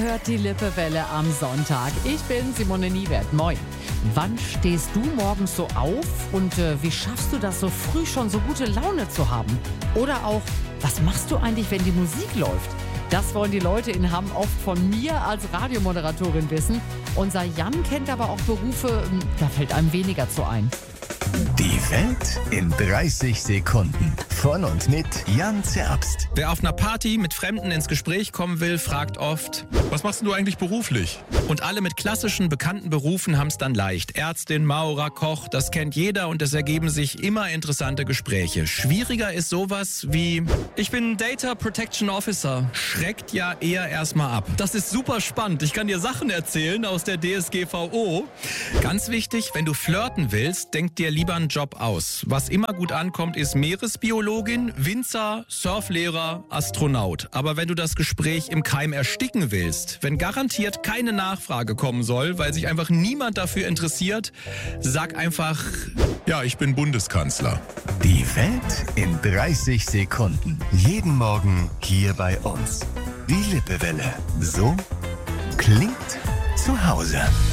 hört die Lippewelle am Sonntag. Ich bin Simone Niewert. Moin. Wann stehst du morgens so auf und wie schaffst du das, so früh schon so gute Laune zu haben? Oder auch, was machst du eigentlich, wenn die Musik läuft? Das wollen die Leute in Hamm oft von mir als Radiomoderatorin wissen. Unser Jan kennt aber auch Berufe, da fällt einem weniger zu ein. Die Welt in 30 Sekunden. Von und mit Jan Zerbst. Wer auf einer Party mit Fremden ins Gespräch kommen will, fragt oft: Was machst du eigentlich beruflich? Und alle mit klassischen, bekannten Berufen haben es dann leicht. Ärztin, Maurer, Koch, das kennt jeder und es ergeben sich immer interessante Gespräche. Schwieriger ist sowas wie: Ich bin Data Protection Officer. Schreckt ja eher erstmal ab. Das ist super spannend. Ich kann dir Sachen erzählen aus der DSGVO. Ganz wichtig, wenn du flirten willst, denk dir lieber einen Job aus. Was immer gut ankommt, ist Meeresbiologin, Winzer, Surflehrer, Astronaut. Aber wenn du das Gespräch im Keim ersticken willst, wenn garantiert keine Nachfrage kommen soll, weil sich einfach niemand dafür interessiert, sag einfach: Ja, ich bin Bundeskanzler. Die Welt in 30 Sekunden. Jeden Morgen hier bei uns. Die Lippewelle. So klingt zu Hause.